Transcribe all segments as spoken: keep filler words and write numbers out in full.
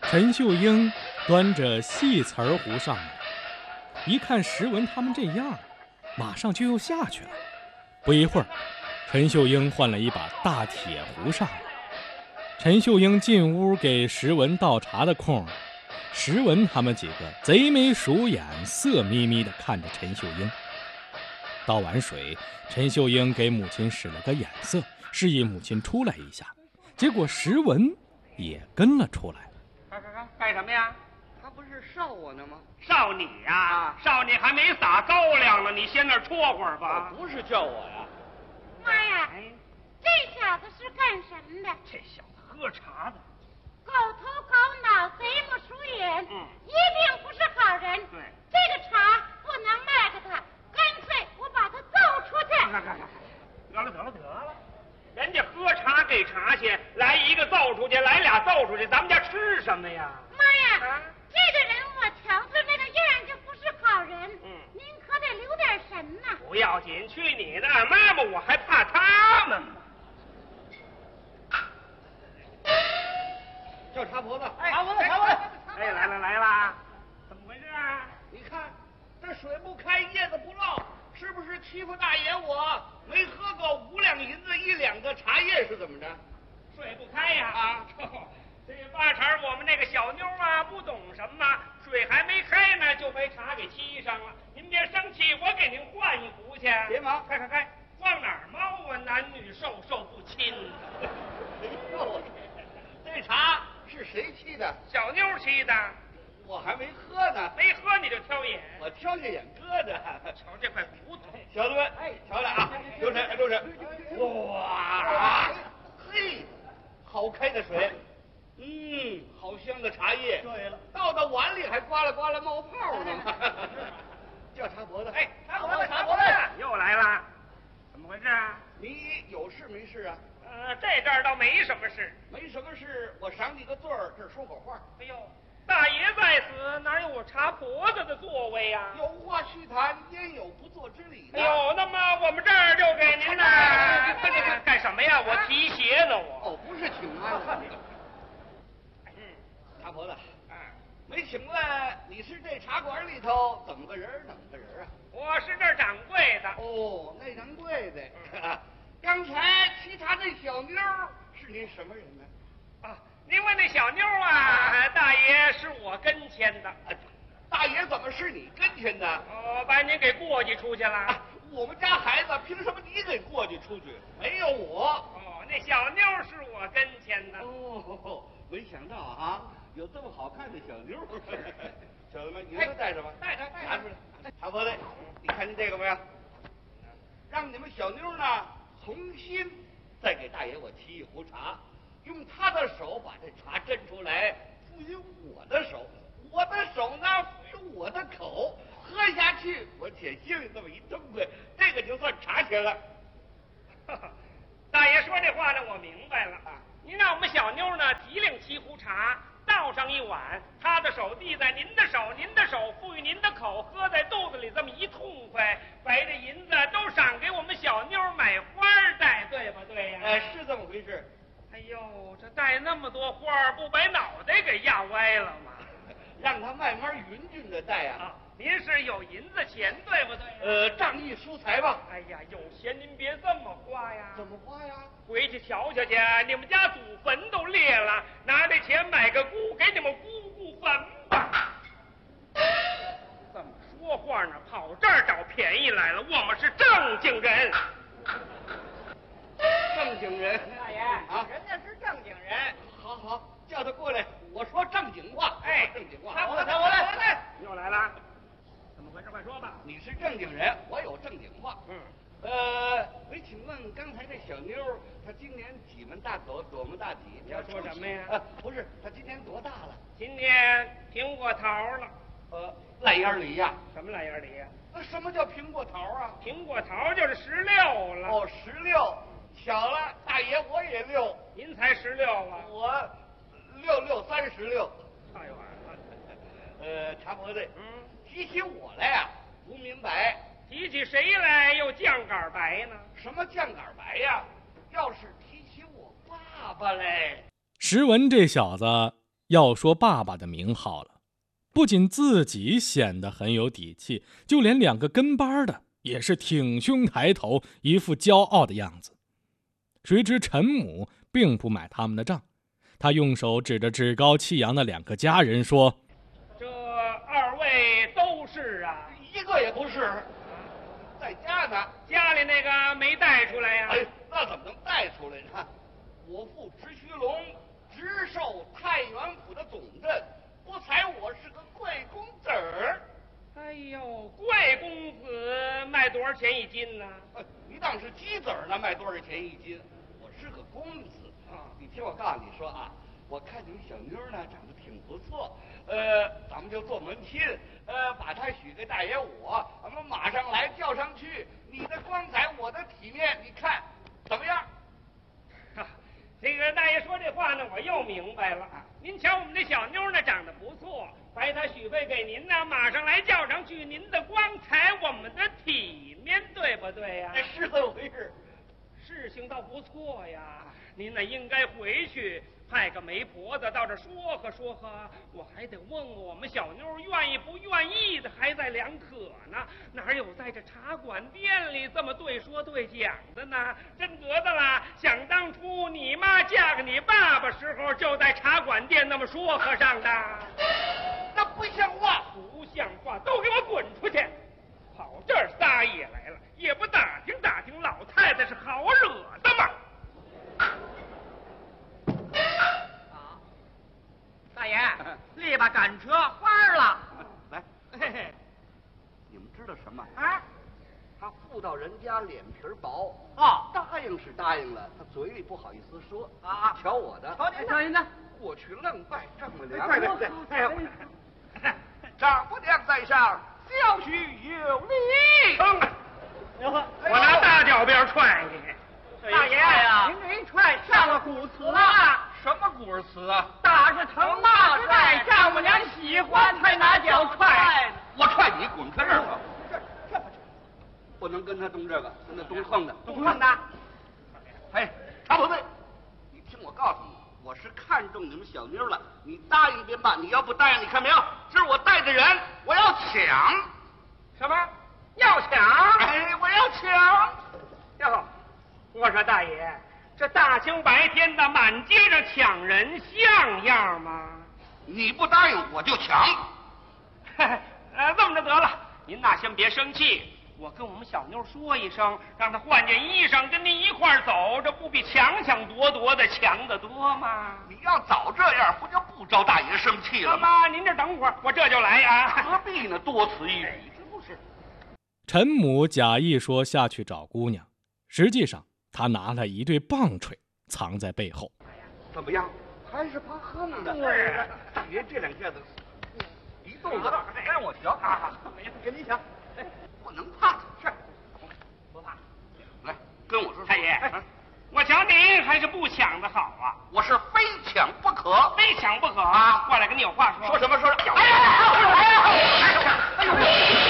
陈秀英端着细瓷儿壶上来，一看石文他们这样，马上就又下去了。不一会儿，陈秀英换了一把大铁壶上来。陈秀英进屋给石文倒茶的空，石文他们几个贼眉鼠眼，色眯眯地看着陈秀英。倒完水，陈秀英给母亲使了个眼色，示意母亲出来一下。结果石文也跟了出来。 干干干干什么呀？ 他不是烧我呢吗？ 烧你呀、啊！烧你还没撒高粱呢，你先那儿戳会儿吧。 不是叫我呀。 妈呀，哎、这小子是干什么的？ 这小子喝茶的， 狗头狗脑，贼不鼠眼，嗯，一定不是好人。 对， 这个茶不能卖给他，干脆我把他揍出去。 看看看，得了得了得了。人家喝茶给茶钱，来一个揍出去，来俩揍出去，咱们家吃什么呀？ 妈呀，啊、这个人我瞧着那个样就不是好人。嗯，您可得留点神呐。 不要紧，去你的！妈妈，我还怕他们吗？ 叫茶婆子， 哎， 茶婆子，茶婆子， 哎，来了来了，怎么回事啊？ 你看这水不开，叶子不落，是不是欺负大爷我？没喝够五两银子一两的茶叶是怎么着？ 水不开呀！ 啊， 这八成我们那个小妞啊不懂什么，水还没开呢就被茶给沏上了。您别生气，我给您换一壶去。 别忙， 开开开，往哪儿猫啊？男女授受不亲。 哎呦，这茶是谁沏的？ 小妞沏的。 我还没喝呢， 没喝你就挑眼， 我挑下眼疙瘩。 瞧这块骨头， 小子们，哎，瞧来啊，留神，留神。哇，嘿，好开的水，嗯，好香的茶叶。对了，倒到碗里还刮啦刮啦冒泡呢。叫茶婆子， 哎， 茶婆子，茶婆子， 又来了，怎么回事啊？ 你有事没事啊？ 呃，这阵儿倒没什么事， 没什么事，我赏你个罪儿，这儿说口话。 哎呦。大爷在此，哪有我茶婆子的座位呀、啊？ 有话须谈，焉有不做之理？ 哎呦，那么我们这儿就给您呢。快点干干什么呀？我提鞋呢，我。 哦，不是请安。嗯，茶婆子，啊，没请问你是这茶馆里头怎么个人？怎么个人啊？ 我是这儿掌柜的。 哦，那掌柜的。嗯、刚才沏茶那小妞是您什么人呢？ 啊。您问那小妞啊，大爷是我跟前的。 大爷怎么是你跟前的？ 哦，把您给过继出去了、啊。 我们家孩子凭什么你给过继出去？没有我。 哦，那小妞是我跟前的。 哦，没想到啊，有这么好看的小妞。小子们，你们都带着吧， 带着，带着。 拿出来。茶婆子，你看见这个没有？让你们小妞呢重新再给大爷我沏一壶茶。用他的手把这茶斟出来，赋予我的手，我的手呢赋予我的口，喝下去我且心里这么一痛快，这个就算茶钱了。 大爷说这话呢，我明白了啊。您让我们小妞呢提领沏壶茶，倒上一碗，他的手递在您的手，您的手赋予您的口，喝在肚子里这么一痛快，把这银子都赏给我们小妞买花戴，对不对呀？ 哎，是这么回事。 哎呦，这带那么多花儿，不把脑袋给压歪了吗？ 让他慢慢匀匀的带啊！ 啊，您是有银子钱，对不对？ 呃，仗义疏财吧。 哎呀，有钱您别这么花呀！ 怎么花呀？ 回去瞧瞧去，你们家祖坟都裂了，拿这钱买个姑，给你们姑姑坟吧。这么说话呢，跑这儿找便宜来了，我们是正经人。 正经人， 大爷啊， 人家是正经人。 好好，叫他过来，我说正经话。 哎， 正经话。 来，我来，我来，又来了，怎么回事？快说吧。 你是正经人，我有正经话。 嗯， 呃，没请问刚才这小妞，她今年几门大口，多么大体？ 你要说什么呀？ 呃，不是，她今年多大了？ 今年苹果桃了。 呃，烂眼梨呀？ 什么烂眼梨呀？ 那什么叫苹果桃啊？ 苹果桃就是十六了。 哦，十六。巧了，大爷我也六， 您才十六啊！ 我六六三十六。 太晚了。 呃，茶婆子， 嗯， 提起我来呀、啊，不明白。 提起谁来又酱杆白呢？ 什么酱杆白呀？要是提起我爸爸嘞。 石文这小子要说爸爸的名号了，不仅自己显得很有底气，就连两个跟班的也是挺胸抬头，一副骄傲的样子。谁知陈母并不买他们的账，他用手指着趾高气扬的两个家人说： 这二位都是啊？ 一个也不是，在家呢。 家里那个没带出来呀、啊？ 哎，那怎么能带出来呢？我父直须龙直授太原府的总镇，不才我是个贵公子儿。 哎呦，贵公子卖多少钱一斤呢？ 你当是鸡子儿呢，卖多少钱一斤？我是个公子啊！你听我告诉你说啊，我看你们小妞呢长得挺不错，呃，咱们就做门亲，呃，把她许给大爷我，咱们马上来叫上去。你的光彩，我的体面，你看怎么样？ 这个大爷说这话呢，我又明白了。您瞧我们这小妞呢，长得不错，白她许配给您呢，马上来叫上去。您的光彩，我们的体面，对不对呀、啊？ 是这么回事。 事情倒不错呀，您呢应该回去派个媒婆子到这说和说和，我还得问问我们小妞愿意不愿意的，还在两可呢。哪有在这茶馆店里这么对说对讲的呢？真得的啦！想当初你妈嫁给你爸爸时候，就在茶馆店那么说和上的。 那不像话， 不像话，都给我滚出去！跑这儿撒野来了，也不打听打听老太太是好惹的吗？ 啊，大爷，立吧赶车花了。 来， 嘿嘿， 你们知道什么？ 啊， 他妇道人家脸皮薄哦， 答应是答应了，他嘴里不好意思说啊。 瞧我的， 瞧您，瞧您的， 过去愣拜丈母娘。 对对对，哎呦， 丈母娘在上，小婿有礼。 冲啊！我拿大脚鞭踹你！ 大爷呀，您这一踹上了古词了。 什么古词啊？ 打是疼，骂是爱，丈母娘喜欢才拿脚踹。 我踹你，滚开这儿吧！这这不能跟他动这个，跟他动横的， 动横的。 哎，茶不对，你听我告诉你，我是看中你们小妞了，你答应便办，你要不答应，你看没有？这是我带的人，我要抢。 什么？要抢？ 哎，我要抢！ 哟，我说大爷，这大清白天的满街上抢人像样吗？ 你不答应我就抢。 呃，这么着得了，您呐先别生气，我跟我们小妞说一声，让她换件衣裳跟您一块儿走，这不比抢抢夺夺的强得多吗？ 你要早这样，不就不招大爷生气了吗？ 妈，您这等会儿，我这就来啊。 何必呢？多此一举，这不是？ 陈母假意说下去找姑娘，实际上他拿了一对棒槌藏在背后。 怎么样？还是怕横的。 对， 别这两下子一肚子，让我瞧啊！跟你抢，不能怕，是不怕。 来，跟我说说。 太爷，我瞧您还是不抢的好啊！ 我是非抢不可， 非抢不可啊！过来跟你有话说。 说什么？说什么？ 哎呀！哎呀！哎呦！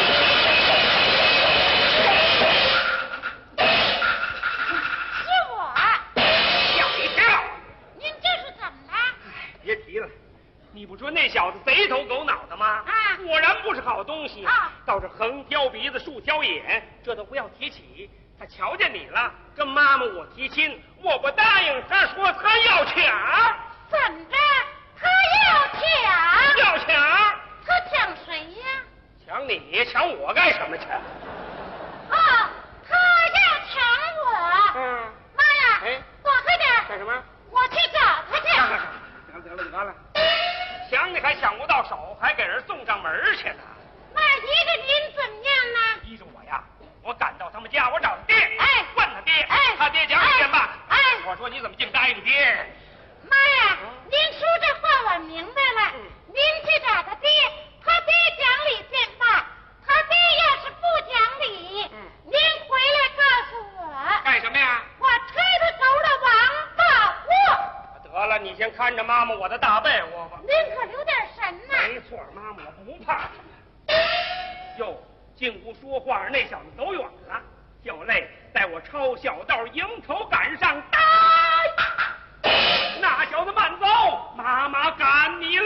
是我。 吓一跳！ 您这是怎么了？ 别提了，你不说那小子贼头狗脑的吗？ 啊， 果然不是好东西啊！ 倒是横挑鼻子竖挑眼，这都不要提起。他瞧见你了，跟妈妈我提亲，我不答应，他说他要抢。 怎么着？他要抢？ 要抢？ 他抢谁呀？ 抢你？抢我干什么去？ 哦，他要抢我。 嗯。 妈呀！ 哎， 躲开点！ 干什么？ 我去找他去。 行，得了得了，抢你还抢不到手，还给人送上门去呢。 那依着您怎么样呢？ 依着我呀，我赶到他们家，我找他爹， 哎， 问他爹， 哎， 他爹讲一遍吧。 哎， 我说你怎么净答应爹？ 妈呀，您说这话我明白了。您去找他爹，他爹讲理便罢，他爹要是不讲理，您回来告诉我。 干什么呀？ 我吹他头的王八货。 得了，你先看着妈妈我的大被窝吧。 您可留点神呐。 没错，妈妈我不怕。哟，进屋说话，那小子走远了。小泪带我抄小道，迎头赶上，打！那小子慢走，妈妈赶你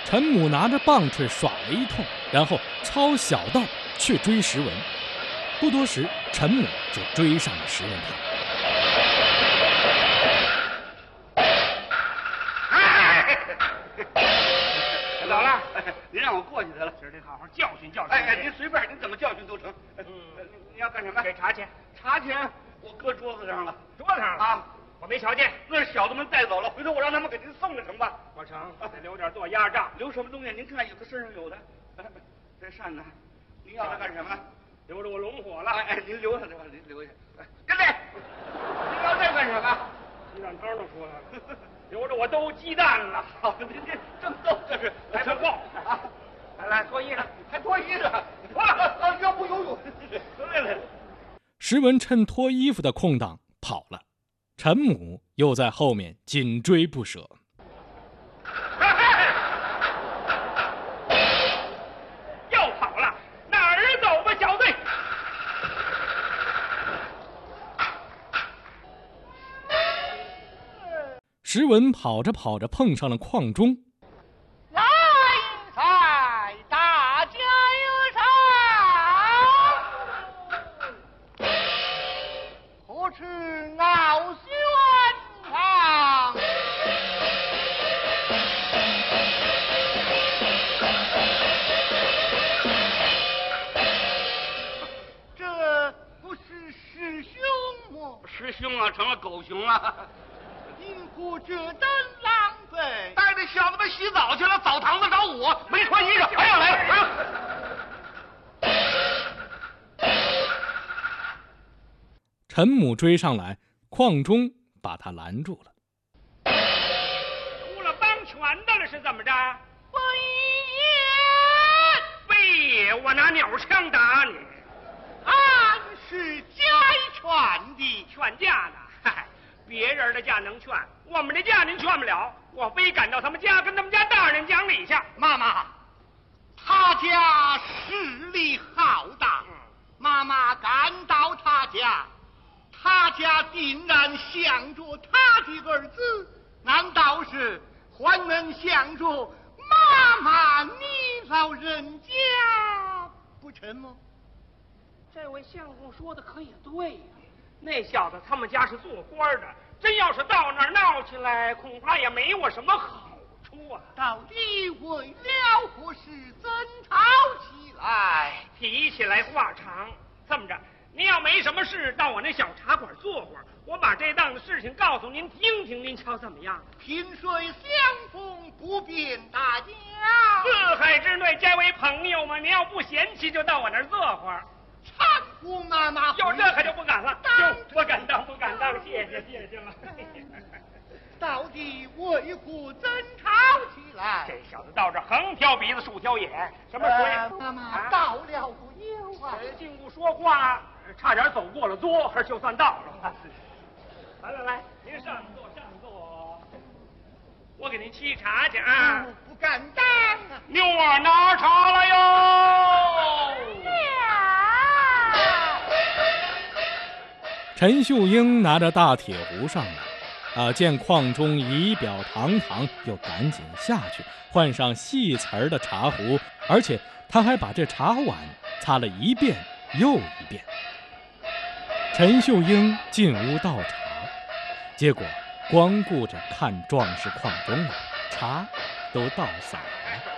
陈母拿着棒槌耍了一通，然后抄小道去追石文。不多时，陈母就追上了石文他。 老了，您让我过去得了， 今儿得好好教训教训。 哎哎，您随便，您怎么教训都成。嗯，你要干什么？ 给茶钱。 茶钱我搁桌子上了。 桌子上了啊？我没瞧见。 那是小子们带走了，回头我让他们给您送了成吧？ 不成，得留点做压账。 留什么东西？您看，有的身上有的。这扇子，您要它干什么？ 留着我龙火了。 哎哎，您留下这吧，您留下。跟来，您要这干什么？ 鸡蛋汤都出来了。留着我兜鸡蛋了。 好，您这正逗这是， 还不够啊！来来，脱衣裳， 还脱衣裳，脱了，要不游泳。来来。 石文趁脱衣服的空档跑了，陈母又在后面紧追不舍。 又跑了，哪儿走吧，小队？ 石文跑着跑着碰上了邝忠。 来来，大家有赏，何处傲轩堂？这不是师兄吗？ 师兄啊，成了狗熊了。 因故这等狼狈， 带着小子们洗澡去了，澡堂子找我，没穿衣裳，还要来了。 陈母追上来，邝忠把他拦住了。 出了帮拳的了是怎么着？ 非非也，我拿鸟枪打你。 俺是家劝的， 劝架呢？嗨，别人的架能劝，我们的架您劝不了。我非赶到他们家，跟他们家大人讲理去。 妈妈，他家势力浩大，妈妈赶到他家，他家定然想着他的儿子，难道是还能想着妈妈你老人家不成吗？ 这位相公说的可也对呀、啊，那小子他们家是做官的，真要是到那儿闹起来，恐怕也没我什么好处啊。 到底为了何事争吵起来？ 提起来话长，这么着，您要没什么事，到我那小茶馆坐会儿，我把这档子事情告诉您听听，您瞧怎么样？ 萍水相逢不便大家， 四海之内皆为朋友嘛，您要不嫌弃，就到我那儿坐会儿。 搀扶妈妈， 就这可就不敢了，就不敢当，不敢当，谢谢谢谢了。 到底为何争吵起来？ 这小子到这横挑鼻子竖挑眼，什么鬼？ 呃、妈妈到了不久啊！ 进屋说话，差点走过了桌，就算到了。来来来，您上座上座，我给您沏茶去啊！ 嗯、不敢当啊！ 妞儿拿茶来哟！ 陈秀英拿着大铁壶上来，啊，见邝忠仪表堂堂，又赶紧下去换上细瓷儿的茶壶，而且他还把这茶碗擦了一遍又一遍。陈秀英进屋倒茶，结果光顾着看壮士邝忠了，茶都倒洒了。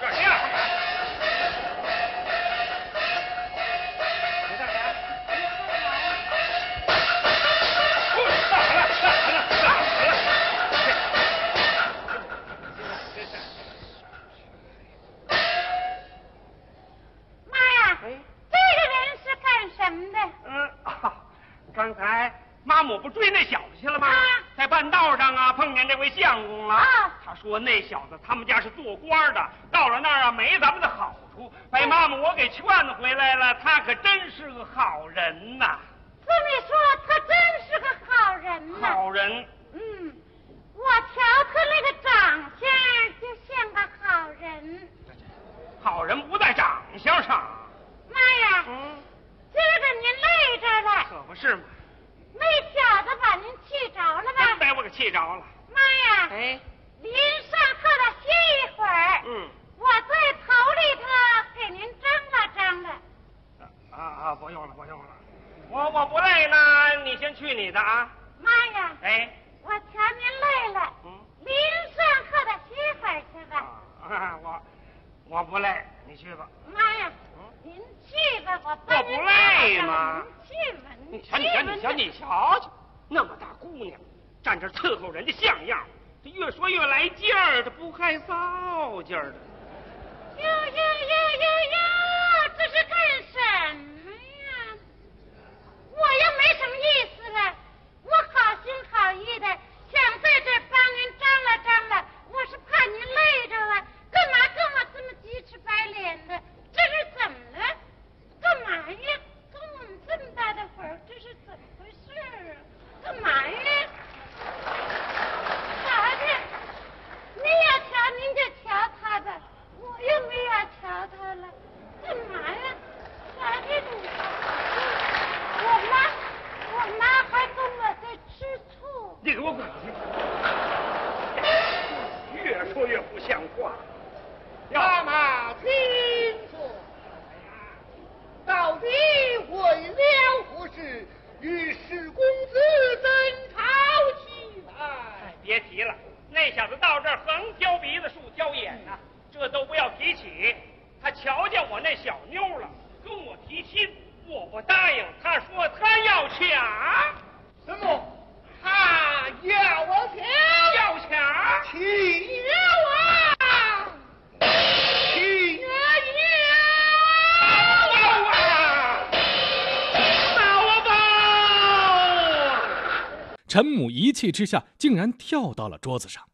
刚才妈母不追那小子去了吗？啊、在半道上啊，碰见这位相公了。啊、他说那小子他们家是做官的，到了那儿啊没咱们的好处，被妈母我给劝回来了。他可真是个好人呐！ 这么说，他真是个好人呐。 好人。 嗯，我瞧他那个长相就像个好人。 好人不在长相上。 妈呀！嗯。今儿个您累着了， 可不是嘛？ 那小子把您气着了吧？ 真被我给气着了。 妈呀！ 哎， 您上炕上歇一会儿。 嗯， 我啊啊！不用了，不用了。我我不累呢，你先去你的啊。 妈呀！ 哎， 我瞧您累了， 嗯， 您上课的歇会儿去吧。 啊，我我不累，你去吧。 妈呀，您去吧，我帮我不累吗？ 您去吧， 你瞧，你瞧，你瞧，你瞧瞧，那么大姑娘，站这伺候人家像样，这越说越来劲儿，这不害臊劲儿的。 哟哟哟哟哟，这是干什么呀？我又没什么意思了，我好心好意的想在这帮您张罗张罗，我是怕您累着了，干嘛跟我这么鸡翅白脸的？这是怎么了？干嘛呀？跟我们这么大的会儿，这是怎么回事啊？干嘛呀？瞧着，您要瞧您就瞧他吧，我又没要瞧他了，干嘛呀？瞧着你，我妈，我妈还跟我在吃醋。 你给我滚！越说越不像话。 妈妈请坐。到底为了何事与史公子争吵起来？ 哎，别提了，那小子到这儿横挑鼻子竖挑眼呐、啊，这都不要提起。他瞧见我那小妞了，跟我提亲，我不答应。他说他要抢。 什么？他要抢？ 要抢？ 请啊！请要啊！打我吧！ 陈母一气之下，竟然跳到了桌子上。